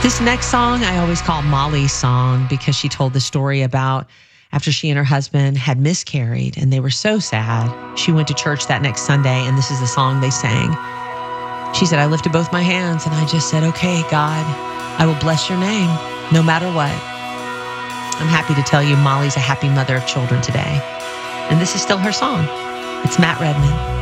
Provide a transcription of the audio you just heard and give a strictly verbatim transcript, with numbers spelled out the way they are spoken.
This next song I always call Molly's song because she told the story about after she and her husband had miscarried and they were so sad. She went to church that next Sunday and this is the song they sang. She said, I lifted both my hands and I just said, okay, God, I will bless your name no matter what. I'm happy to tell you Molly's a happy mother of children today. And this is still her song. It's Matt Redman.